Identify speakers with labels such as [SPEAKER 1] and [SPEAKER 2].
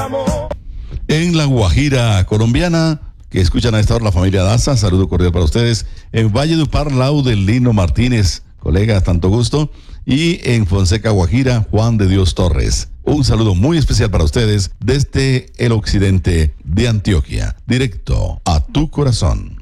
[SPEAKER 1] En la Guajira colombiana, que escuchan a esta hora la familia Daza, saludo cordial para ustedes. En Valledupar, Laudel Lino Martínez, colegas, tanto gusto. Y en Fonseca, Guajira, Juan de Dios Torres. Un saludo muy especial para ustedes desde el occidente de Antioquia, directo a tu corazón.